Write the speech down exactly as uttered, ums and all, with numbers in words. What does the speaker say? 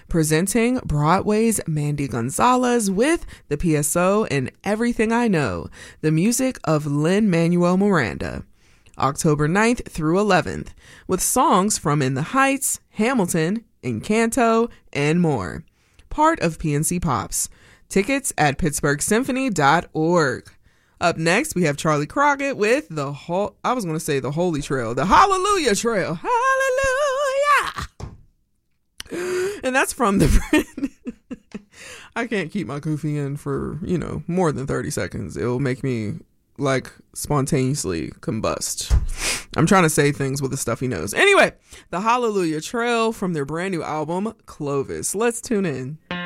presenting Broadway's Mandy Gonzalez with the P S O and Everything I Know, the music of Lin-Manuel Miranda. October ninth through eleventh, with songs from In the Heights, Hamilton, Encanto, and more. Part of P N C Pops. Tickets at pittsburgh symphony dot org. Up next, we have Charlie Crockett with the whole, I was going to say the Holy Trail, the Hallelujah Trail. Hallelujah! And that's from the, I can't keep my goofy in for, you know, more than thirty seconds. It will make me like spontaneously combust. I'm trying to say things with a stuffy nose. Anyway, the Hallelujah Trail from their brand new album, Clovis. Let's tune in.